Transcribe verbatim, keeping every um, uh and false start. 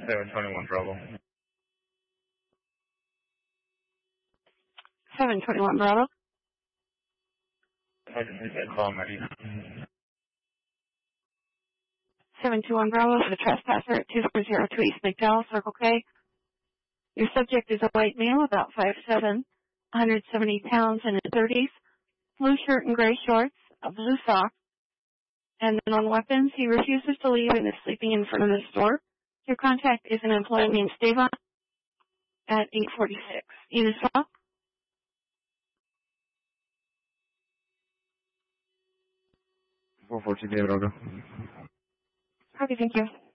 seven twenty-one Bravo. seven twenty-one Bravo. I didn't get that call, Maddie. seven two one Bravo for the trespasser at two four zero two East McDowell, Circle K. Your subject is a white male, about five seven, one hundred seventy pounds, in his thirties, blue shirt and gray shorts, a blue sock. And then on weapons, he refuses to leave and is sleeping in front of the store. Your contact is an employee named Stavon at eight forty-six. Either stop. four four two David, I'll go. Okay, thank you.